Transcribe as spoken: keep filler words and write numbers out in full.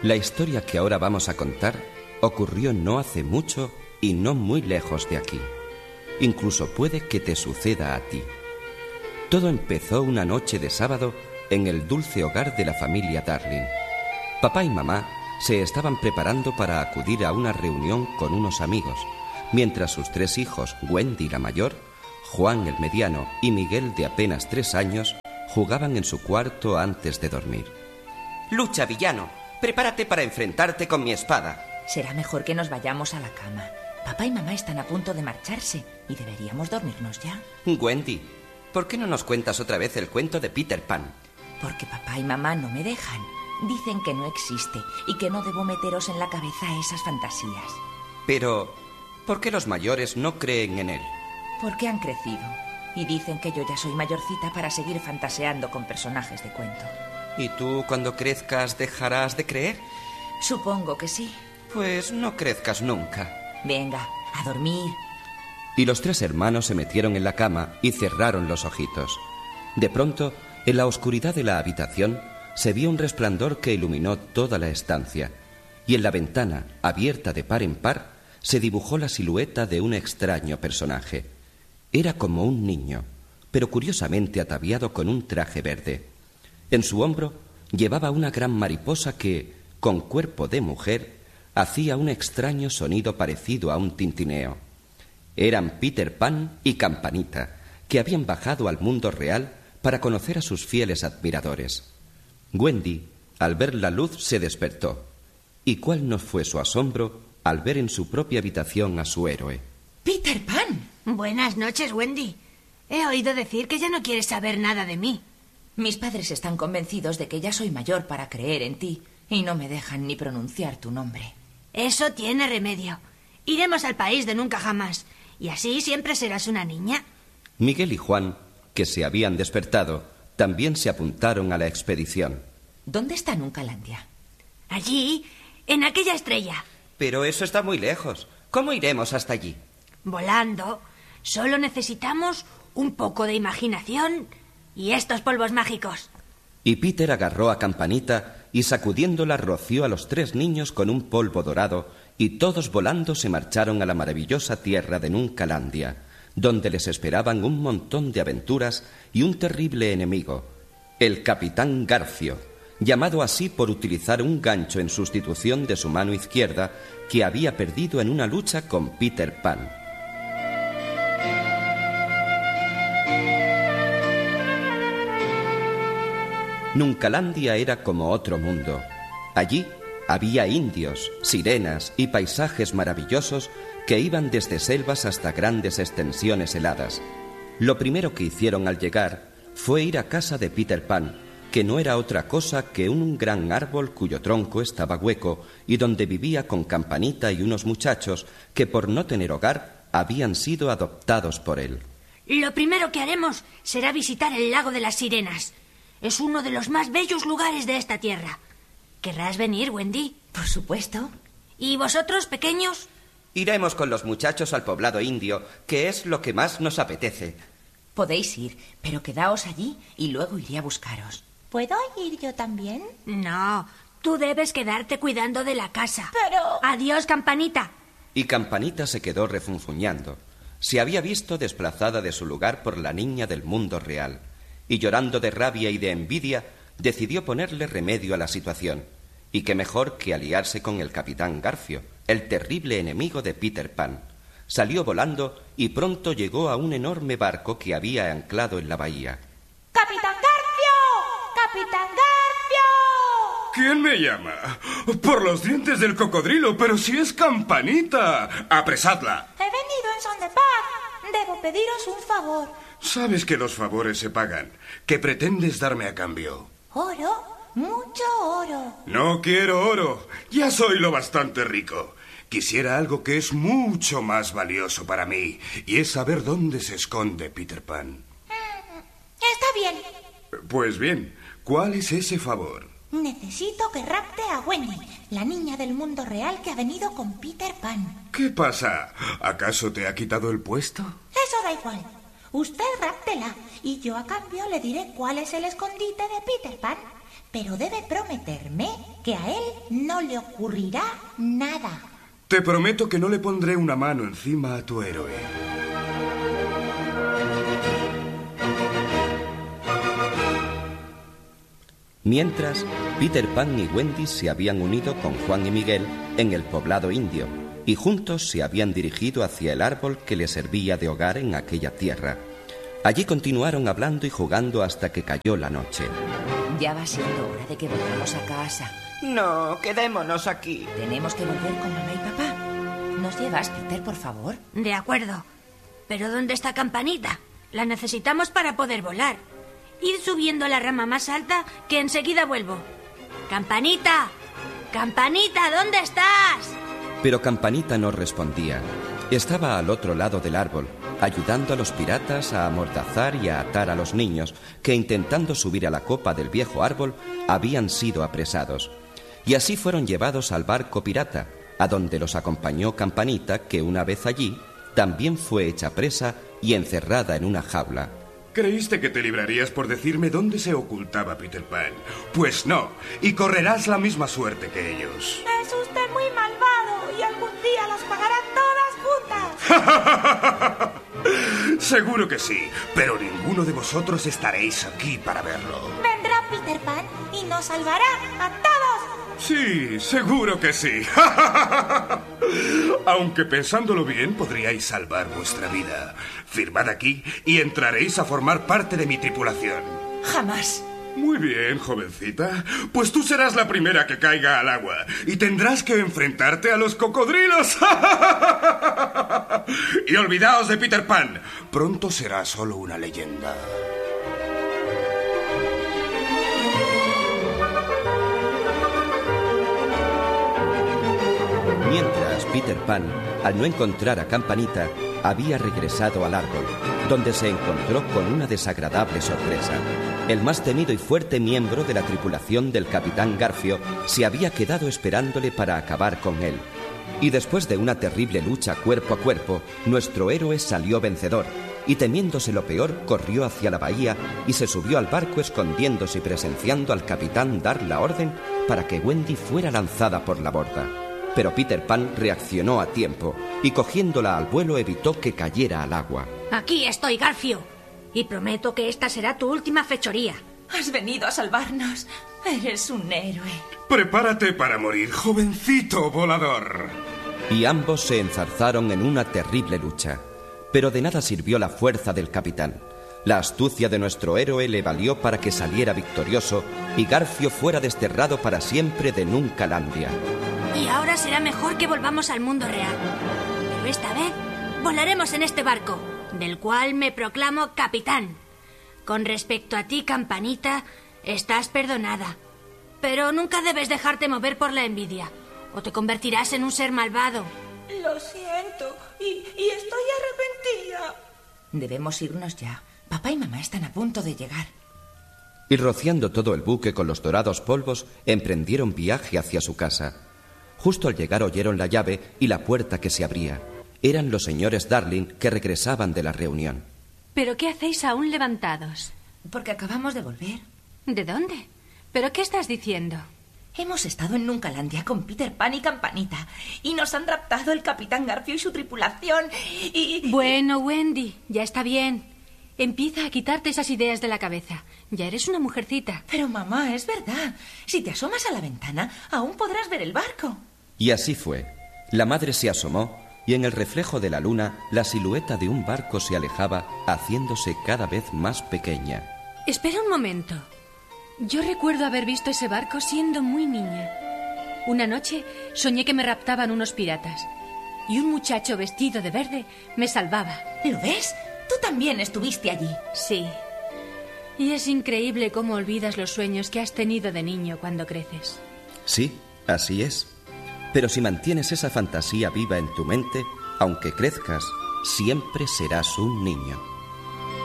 La historia que ahora vamos a contar ocurrió no hace mucho y no muy lejos de aquí. Incluso puede que te suceda a ti. Todo empezó una noche de sábado en el dulce hogar de la familia Darling. Papá y mamá se estaban preparando para acudir a una reunión con unos amigos, mientras sus tres hijos, Wendy la mayor, Juan el mediano y Miguel de apenas tres años, jugaban en su cuarto antes de dormir. Lucha, villano. Prepárate para enfrentarte con mi espada. Será mejor que nos vayamos a la cama. Papá y mamá están a punto de marcharse y deberíamos dormirnos ya. Wendy, ¿por qué no nos cuentas otra vez el cuento de Peter Pan? Porque papá y mamá no me dejan. Dicen que no existe y que no debo meteros en la cabeza esas fantasías. Pero, ¿por qué los mayores no creen en él? Porque han crecido y dicen que yo ya soy mayorcita para seguir fantaseando con personajes de cuento. ¿Y tú, cuando crezcas, dejarás de creer? Supongo que sí. Pues no crezcas nunca. Venga, a dormir. Y los tres hermanos se metieron en la cama y cerraron los ojitos. De pronto, en la oscuridad de la habitación, se vio un resplandor que iluminó toda la estancia, y en la ventana, abierta de par en par, se dibujó la silueta de un extraño personaje. Era como un niño, pero curiosamente ataviado con un traje verde. En su hombro llevaba una gran mariposa que, con cuerpo de mujer, hacía un extraño sonido parecido a un tintineo. Eran Peter Pan y Campanita, que habían bajado al mundo real para conocer a sus fieles admiradores. Wendy, al ver la luz, se despertó. ¿Y cuál no fue su asombro al ver en su propia habitación a su héroe? ¡Peter Pan! Buenas noches, Wendy. He oído decir que ya no quieres saber nada de mí. Mis padres están convencidos de que ya soy mayor para creer en ti y no me dejan ni pronunciar tu nombre. Eso tiene remedio. Iremos al país de nunca jamás y así siempre serás una niña. Miguel y Juan, que se habían despertado, también se apuntaron a la expedición. ¿Dónde está Nuncalandia? Allí, en aquella estrella. Pero eso está muy lejos. ¿Cómo iremos hasta allí? Volando. Solo necesitamos un poco de imaginación y estos polvos mágicos. Y Peter agarró a Campanita y sacudiéndola roció a los tres niños con un polvo dorado y todos volando se marcharon a la maravillosa tierra de Nuncalandia, donde les esperaban un montón de aventuras y un terrible enemigo, el Capitán Garfio, llamado así por utilizar un gancho en sustitución de su mano izquierda que había perdido en una lucha con Peter Pan. Nuncalandia era como otro mundo. Allí había indios, sirenas y paisajes maravillosos que iban desde selvas hasta grandes extensiones heladas. Lo primero que hicieron al llegar fue ir a casa de Peter Pan, que no era otra cosa que un gran árbol cuyo tronco estaba hueco y donde vivía con Campanita y unos muchachos que por no tener hogar habían sido adoptados por él. Lo primero que haremos será visitar el lago de las sirenas. Es uno de los más bellos lugares de esta tierra. ¿Querrás venir, Wendy? Por supuesto. ¿Y vosotros, pequeños? Iremos con los muchachos al poblado indio, que es lo que más nos apetece. Podéis ir, pero quedaos allí y luego iré a buscaros. ¿Puedo ir yo también? No, tú debes quedarte cuidando de la casa. Pero... Adiós, Campanita. Y Campanita se quedó refunfuñando. Se había visto desplazada de su lugar por la niña del mundo real, y llorando de rabia y de envidia, decidió ponerle remedio a la situación. Y qué mejor que aliarse con el Capitán Garfio, el terrible enemigo de Peter Pan. Salió volando y pronto llegó a un enorme barco que había anclado en la bahía. ¡Capitán Garfio! ¡Capitán Garfio! ¿Quién me llama? Por los dientes del cocodrilo, pero si es Campanita. ¡Apresadla! He venido en son de paz. Debo pediros un favor. Sabes que los favores se pagan. ¿Qué pretendes darme a cambio? ¿Oro? Mucho oro. No quiero oro. Ya soy lo bastante rico. Quisiera algo que es mucho más valioso para mí, y es saber dónde se esconde Peter Pan. Está bien. Pues bien, ¿cuál es ese favor? Necesito que rapte a Wendy, la niña del mundo real que ha venido con Peter Pan. ¿Qué pasa? ¿Acaso te ha quitado el puesto? Eso da igual. Usted ráptela y yo a cambio le diré cuál es el escondite de Peter Pan. pero debe prometerme que a él no le ocurrirá nada. Te prometo que no le pondré una mano encima a tu héroe. Mientras, Peter Pan y Wendy se habían unido con Juan y Miguel en el poblado indio y juntos se habían dirigido hacia el árbol que les servía de hogar en aquella tierra. Allí continuaron hablando y jugando hasta que cayó la noche. Ya va siendo hora de que volvamos a casa. No, quedémonos aquí. Tenemos que volver con mamá y papá. ¿Nos llevas, Peter, por favor? De acuerdo. Pero ¿dónde está Campanita? La necesitamos para poder volar. Ir subiendo a la rama más alta, que enseguida vuelvo. ¡Campanita! ¡Campanita! ¿Dónde estás? Pero Campanita no respondía. Estaba al otro lado del árbol, ayudando a los piratas a amordazar y a atar a los niños que, intentando subir a la copa del viejo árbol, habían sido apresados. Y así fueron llevados al barco pirata, a donde los acompañó Campanita, que una vez allí también fue hecha presa y encerrada en una jaula. ¿Creíste que te librarías por decirme dónde se ocultaba Peter Pan? Pues no, y correrás la misma suerte que ellos. Es usted muy malvado y algún día las pagará todas juntas. Seguro que sí, pero ninguno de vosotros estaréis aquí para verlo. Vendrá Peter Pan y nos salvará a todos. Sí, seguro que sí. Aunque pensándolo bien, podríais salvar vuestra vida. Firmad aquí y entraréis a formar parte de mi tripulación. Jamás. Muy bien, jovencita. Pues tú serás la primera que caiga al agua y tendrás que enfrentarte a los cocodrilos. Y olvidaos de Peter Pan. Pronto será solo una leyenda. Mientras, Peter Pan, al no encontrar a Campanita, había regresado al árbol, donde se encontró con una desagradable sorpresa. El más temido y fuerte miembro de la tripulación del Capitán Garfio se había quedado esperándole para acabar con él. Y después de una terrible lucha cuerpo a cuerpo, nuestro héroe salió vencedor, y temiéndose lo peor, corrió hacia la bahía y se subió al barco escondiéndose y presenciando al capitán dar la orden para que Wendy fuera lanzada por la borda. Pero Peter Pan reaccionó a tiempo y cogiéndola al vuelo evitó que cayera al agua. Aquí estoy, Garfio, y prometo que esta será tu última fechoría. Has venido a salvarnos. Eres un héroe. Prepárate para morir, jovencito volador. Y ambos se enzarzaron en una terrible lucha. Pero de nada sirvió la fuerza del capitán. La astucia de nuestro héroe le valió para que saliera victorioso y Garfio fuera desterrado para siempre de Nuncalandia. Y ahora será mejor que volvamos al mundo real. Pero esta vez volaremos en este barco, del cual me proclamo capitán. Con respecto a ti, Campanita, estás perdonada. Pero nunca debes dejarte mover por la envidia, o te convertirás en un ser malvado. Lo siento, y, y estoy arrepentida. Debemos irnos ya. Papá y mamá están a punto de llegar. Y rociando todo el buque con los dorados polvos, emprendieron viaje hacia su casa. Justo al llegar oyeron la llave y la puerta que se abría. Eran los señores Darling que regresaban de la reunión. ¿Pero qué hacéis aún levantados? Porque acabamos de volver. ¿De dónde? ¿Pero qué estás diciendo? Hemos estado en Nuncalandia con Peter Pan y Campanita y nos han raptado el Capitán Garfio y su tripulación y... Bueno, Wendy, ya está bien. Empieza a quitarte esas ideas de la cabeza. Ya eres una mujercita. Pero mamá, es verdad. Si te asomas a la ventana, aún podrás ver el barco. Y así fue. La madre se asomó y en el reflejo de la luna la silueta de un barco se alejaba, haciéndose cada vez más pequeña. Espera un momento. Yo recuerdo haber visto ese barco siendo muy niña. Una noche soñé que me raptaban unos piratas y un muchacho vestido de verde me salvaba. ¿Lo ves? Tú también estuviste allí. Sí. Y es increíble cómo olvidas los sueños que has tenido de niño cuando creces. Sí, así es. Pero si mantienes esa fantasía viva en tu mente, aunque crezcas, siempre serás un niño.